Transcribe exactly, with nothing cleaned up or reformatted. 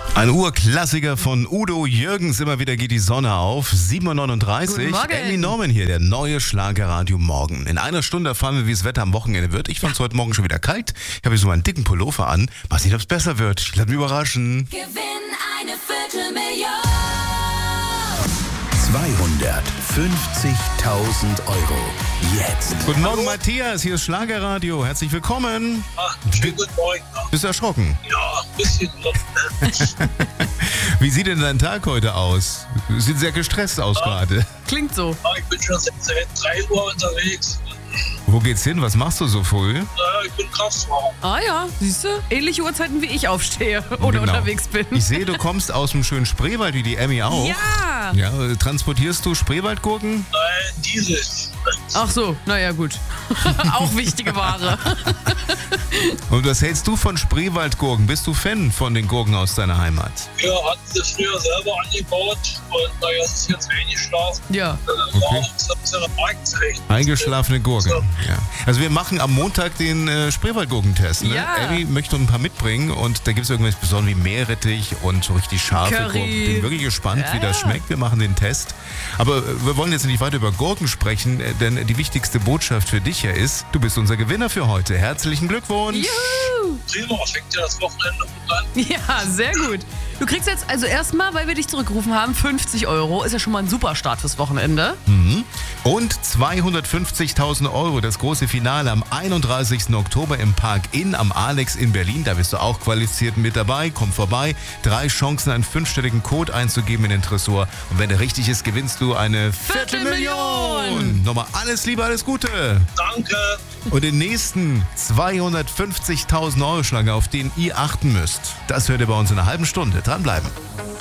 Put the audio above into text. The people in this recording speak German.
Ein Urklassiker von Udo Jürgens, immer wieder geht die Sonne auf. sieben Uhr neununddreißig. Guten Morgen. Andy Norman hier, der neue Schlagerradio Morgen. In einer Stunde erfahren wir, wie das Wetter am Wochenende wird. Ich fand es heute Morgen schon wieder kalt. Ich habe hier so einen dicken Pullover an. Mal sehen, ob es besser wird. Lass mich überraschen. Gewinn eine Viertelmillion. zweihundertfünfzigtausend Euro. Jetzt. Guten Morgen, Matthias. Hier ist Schlagerradio. Herzlich willkommen. Ah, schönen guten Morgen. Bist du erschrocken? Ja, ein bisschen. Wie sieht denn dein Tag heute aus? Sieht sehr gestresst aus gerade. Klingt so. Ah, ich bin schon seit drei Uhr unterwegs. Wo geht's hin? Was machst du so früh? Äh, ich bin Kraftfahrer. Ah ja, siehst du? Ähnliche Uhrzeiten wie ich aufstehe oder Genau. unterwegs bin. Ich sehe, du kommst aus dem schönen Spreewald, wie die Emmy auch. Ja! Ja, äh, transportierst du Spreewaldgurken? Nein, Diesel. Ach so, naja gut. Auch wichtige Ware. Und was hältst du von Spreewaldgurken? Bist du Fan von den Gurken aus deiner Heimat? Wir hatten sie früher selber angebaut und naja, es ist jetzt eingeschlafen. Ja. Äh, okay. Das ist ja eine Marktzeichen. Eingeschlafene Gurken. Ja. Also wir machen am Montag den äh, Spreewaldgurkentest. Ne? Ja. Emmy möchte ein paar mitbringen und da gibt es irgendwas Besonderes wie Meerrettich und so richtig scharfe Curry. Gurken. Bin wirklich gespannt, Ja, wie das ja. schmeckt. Wir machen den Test. Aber äh, wir wollen jetzt nicht weiter über Gurken sprechen, äh, denn die wichtigste Botschaft für dich ja ist, du bist unser Gewinner für heute. Herzlichen Glückwunsch. Juhu! Prima, fängt ja das Wochenende gut an. Ja, sehr gut. Du kriegst jetzt also erstmal, weil wir dich zurückgerufen haben, fünfzig Euro. Ist ja schon mal ein super Start fürs Wochenende. Und zweihundertfünfzigtausend Euro, das große Finale am einunddreißigsten Oktober im Park Inn am Alex in Berlin. Da bist du auch qualifiziert mit dabei. Komm vorbei. Drei Chancen, einen fünfstelligen Code einzugeben in den Tresor. Und wenn der richtig ist, gewinnst du eine Viertelmillion. Nochmal alles Liebe, alles Gute. Danke. Und den nächsten zweihundertfünfzigtausend Euro Schlange, auf den ihr achten müsst, das hört ihr bei uns in einer halben Stunde. Dranbleiben.